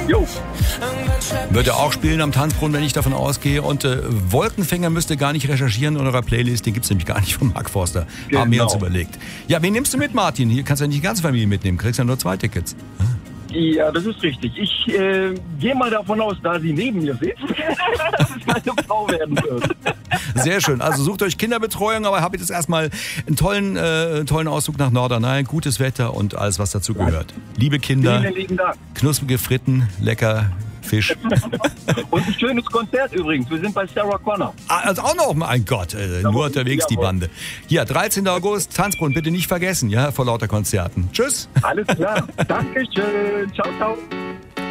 Jo. Wird er auch spielen am Tanzbrunnen, wenn ich davon ausgehe. Und Wolkenfänger müsst ihr gar nicht recherchieren in eurer Playlist. Den gibt's nämlich gar nicht von Mark Forster. Genau. Haben wir uns überlegt. Ja, wen nimmst du mit, Martin? Hier kannst du ja nicht die ganze Familie mitnehmen. Kriegst ja nur 2 Tickets. Ja, das ist richtig. Ich gehe mal davon aus, da sie neben mir sitzt, dass es meine Frau werden wird. Sehr schön. Also sucht euch Kinderbetreuung, aber habt jetzt erstmal einen tollen Ausflug nach Norderney, gutes Wetter und alles, was dazu gehört. Liebe Kinder, Vielen lieben Dank. knusprige Fritten, lecker Fisch. Und ein schönes Konzert übrigens. Wir sind bei Sarah Connor. Also auch noch, mein Gott, nur unterwegs die jawohl. Bande. Ja, 13. August, Tanzbrunnen, bitte nicht vergessen, ja, vor lauter Konzerten. Tschüss. Alles klar. Dankeschön. Ciao, ciao.